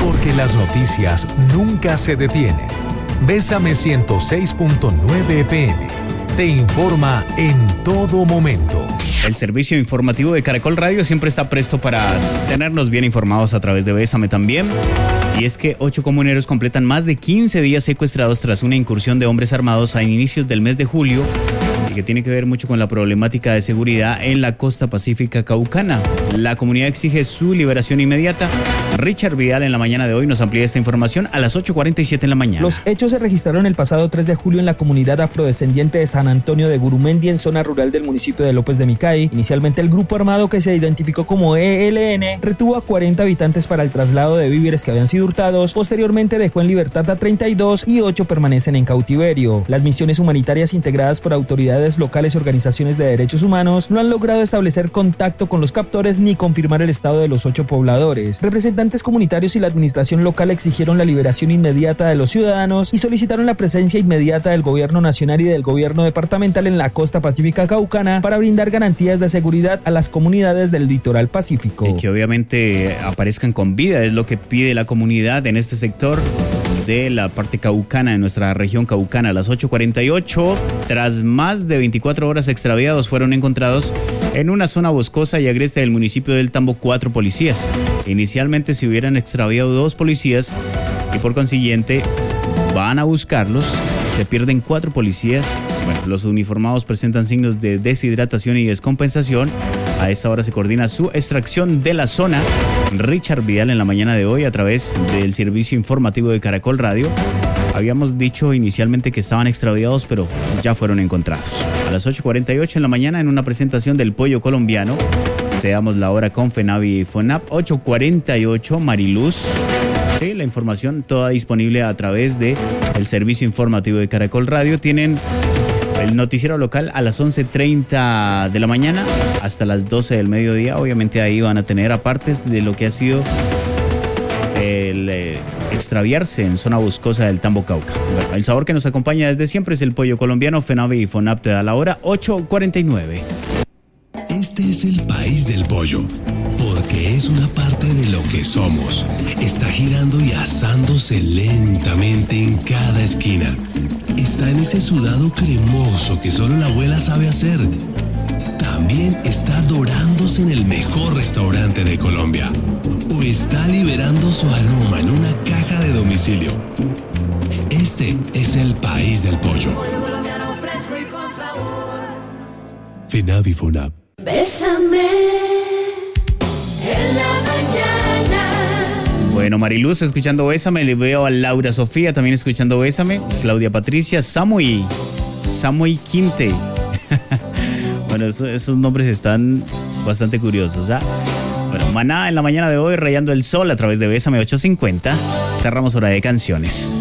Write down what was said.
Porque las noticias nunca se detienen. Bésame 106.9 FM. Te informa en todo momento. El servicio informativo de Caracol Radio siempre está presto para tenernos bien informados a través de Bésame también. Y es que 8 comuneros completan más de 15 días secuestrados tras una incursión de hombres armados a inicios del mes de julio, y que tiene que ver mucho con la problemática de seguridad en la costa pacífica caucana. La comunidad exige su liberación inmediata. Richard Vidal en la mañana de hoy nos amplía esta información a las 8:47 en la mañana. Los hechos se registraron el pasado 3 de julio en la comunidad afrodescendiente de San Antonio de Gurumendi, en zona rural del municipio de López de Micay. Inicialmente el grupo armado, que se identificó como ELN, retuvo a 40 habitantes para el traslado de víveres que habían sido hurtados. Posteriormente dejó en libertad a 32 y 8 permanecen en cautiverio. Las misiones humanitarias integradas por autoridades locales y organizaciones de derechos humanos no han logrado establecer contacto con los captores ni confirmar el estado de los 8 pobladores. Representantes comunitarios y la administración local exigieron la liberación inmediata de los ciudadanos y solicitaron la presencia inmediata del gobierno nacional y del gobierno departamental en la costa pacífica caucana para brindar garantías de seguridad a las comunidades del litoral pacífico. Y que obviamente aparezcan con vida, es lo que pide la comunidad en este sector de la parte caucana, de nuestra región caucana. A las 8:48, tras más de 24 horas extraviados, fueron encontrados en una zona boscosa y agreste del municipio del Tambo 4 policías. Inicialmente se hubieran extraviado 2 policías y por consiguiente van a buscarlos. Se pierden 4 policías. Bueno, los uniformados presentan signos de deshidratación y descompensación. A esta hora se coordina su extracción de la zona. Richard Vidal en la mañana de hoy a través del servicio informativo de Caracol Radio. Habíamos dicho inicialmente que estaban extraviados, pero ya fueron encontrados. A las 8:48 en la mañana, en una presentación del pollo colombiano, te damos la hora con FENAVI y FONAP. 8:48, Mariluz. Sí, la información toda disponible a través del servicio informativo de Caracol Radio. Tienen el noticiero local a las 11:30 de la mañana hasta las 12 del mediodía. Obviamente ahí van a tener apartes de lo que ha sido el extraviarse en zona boscosa del Tambo Cauca. Bueno, el sabor que nos acompaña desde siempre es el pollo colombiano. FENAVI y FONAP te da la hora 8:49. Este es el país del pollo, porque es una parte de lo que somos. Está girando y asándose lentamente en cada esquina. Está en ese sudado cremoso que solo la abuela sabe hacer. También está dorándose en el mejor restaurante de Colombia. O está liberando su aroma en una caja de domicilio. Este es el país del pollo. FENAVI FONAP. Bésame en la mañana. Bueno, Mariluz escuchando Bésame, le veo a Laura Sofía también escuchando Bésame, Claudia Patricia, Samuy Quinte. Bueno, esos nombres están bastante curiosos, ¿ah? Bueno, Maná en la mañana de hoy, rayando el sol a través de Bésame 8:50. Cerramos hora de canciones.